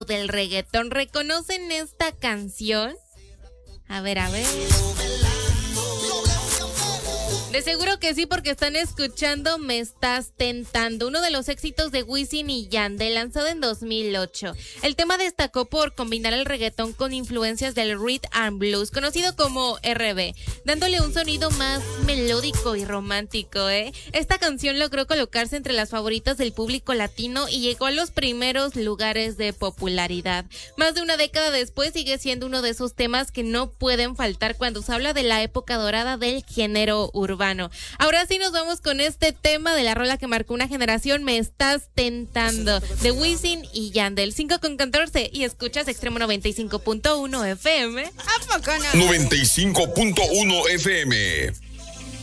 del reggaetón. ¿Reconocen esta canción? A ver. De seguro que sí, porque están escuchando Me Estás Tentando, uno de los éxitos de Wisin y Yandel, lanzado en 2008. El tema destacó por combinar el reggaetón con influencias del rhythm and blues, conocido como R&B, dándole un sonido más melódico y romántico, Esta canción logró colocarse entre las favoritas del público latino y llegó a los primeros lugares de popularidad. Más de una década después sigue siendo uno de esos temas que no pueden faltar cuando se habla de la época dorada del género urbano. Ahora sí nos vamos con este tema de la rola que marcó una generación, Me Estás Tentando, de Wisin y Yandel. 5:14 y escuchas Extremo 95.1 FM. ¿A poco no? 95.1 FM.